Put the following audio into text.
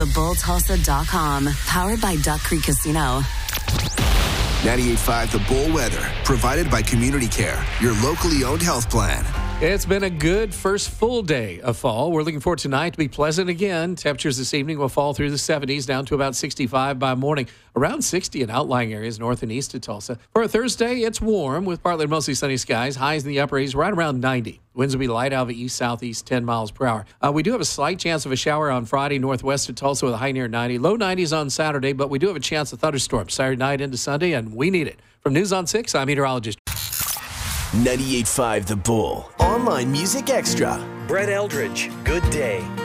TheBullTulsa.com, powered by Duck Creek Casino. 98.5 The Bull weather, provided by Community Care, your locally owned health plan. It's been a good first full day of fall. We're looking for tonight to be pleasant again. Temperatures this evening will fall through the 70s, down to about 65 by morning. Around 60 in outlying areas north and east of Tulsa. For a Thursday, it's warm with partly mostly sunny skies. Highs in the upper 80s, right around 90. Winds will be light out of the east-southeast, 10 miles per hour. We do have a slight chance of a shower on Friday northwest of Tulsa with a high near 90. Low 90s on Saturday, but we do have a chance of thunderstorms Saturday night into Sunday, and we need it. From News on 6, I'm meteorologist 98.5 The Bull. Online Music Extra. Brett Eldridge, Good Day.